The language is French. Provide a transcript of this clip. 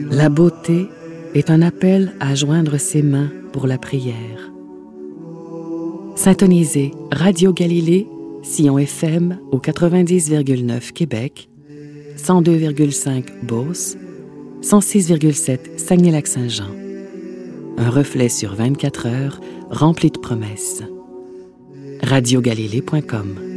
La beauté est un appel à joindre ses mains pour la prière. Syntonisez Radio Galilée, Sion FM au 90,9 Québec, 102,5 Beauce, 106,7 Saguenay-Lac-Saint-Jean. Un reflet sur 24 heures rempli de promesses. radiogalilée.com